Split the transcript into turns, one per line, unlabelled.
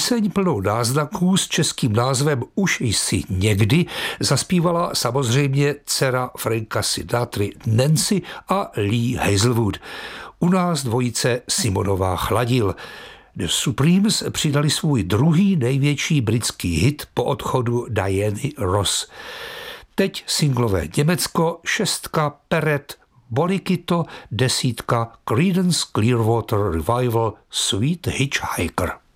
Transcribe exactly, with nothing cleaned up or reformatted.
Píseň plnou náznaků s českým názvem Už jsi někdy zaspívala samozřejmě dcera Franka Sinatry Nancy a Lee Hazelwood. U nás dvojice Simonová Chladil. The Supremes přidali svůj druhý největší britský hit po odchodu Diany Ross. Teď singlové Německo, šestka Peret, Bonikito, desítka Creedence Clearwater Revival Sweet Hitchhiker.